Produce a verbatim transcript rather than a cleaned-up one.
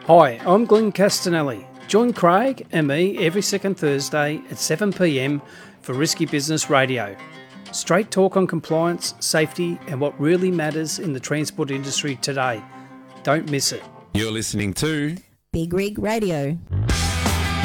Hi, I'm Glenn Castanelli. Join Craig and me every second Thursday at seven p m for Risky Business Radio. Straight talk on compliance, safety and what really matters in the transport industry today. Don't miss it. You're listening to Big Rig Radio.